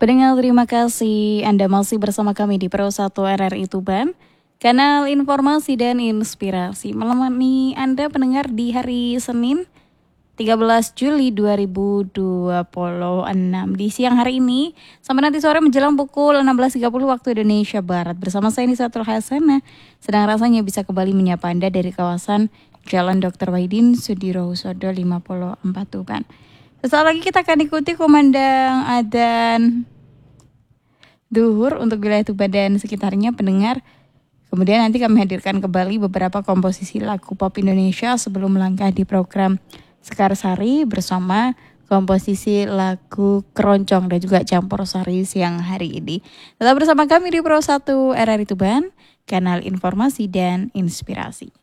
Pendengar, terima kasih Anda masih bersama kami di Pro 1 RRI Tuban, kanal informasi dan inspirasi. Menemani Anda pendengar di hari Senin 13 Juli 2026 di siang hari ini sampai nanti sore menjelang pukul 16.30 waktu Indonesia Barat. Bersama saya Nisatul Hasana, sedang rasanya bisa kembali menyapa Anda dari kawasan Jalan Dr. Wahidin Sudirohusodo 54 Tuban. Sesaat lagi kita akan ikuti kumandang adzan Duhur untuk wilayah Tuban dan sekitarnya, pendengar. Kemudian nanti kami hadirkan kembali beberapa komposisi lagu pop Indonesia sebelum melangkah di program Sekar Sari bersama komposisi lagu Keroncong dan juga Campur Sari siang hari ini. Tetap bersama kami di Pro 1 RRI Tuban, kanal informasi dan inspirasi.